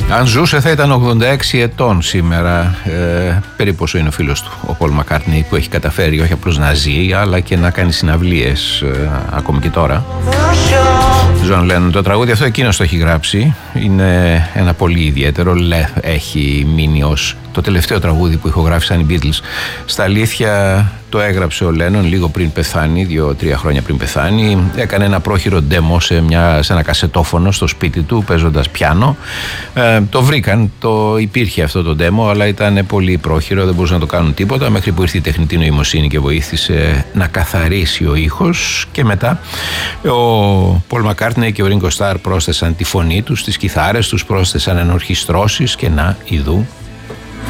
Αν ζούσε θα ήταν 86 ετών σήμερα, περίπου όσο είναι ο φίλος του, ο Πολ Μακκάρτνι, που έχει καταφέρει όχι απλώς να ζει, αλλά και να κάνει συναυλίες ακόμη και τώρα. Τζον Λένον, το τραγούδι αυτό εκείνος το έχει γράψει, είναι ένα πολύ ιδιαίτερο, έχει μείνει ως το τελευταίο τραγούδι που ηχογράφησαν οι Beatles. Στα αλήθεια το έγραψε ο Λένον λίγο πριν πεθάνει, 2-3 χρόνια πριν πεθάνει. Έκανε ένα πρόχειρο demo σε ένα κασετόφωνο στο σπίτι του, παίζοντας πιάνο. Το βρήκαν, υπήρχε αυτό το demo, αλλά ήταν πολύ πρόχειρο, δεν μπορούσαν να το κάνουν τίποτα, μέχρι που ήρθε η τεχνητή νοημοσύνη και βοήθησε να καθαρίσει ο ήχος. Και μετά ο Πολ Μακκάρτνι και ο Ρίνγκο Σταρ πρόσθεσαν τη φωνή τους, τις κιθάρες τους, πρόσθεσαν ενορχιστρώσεις και να, ειδού,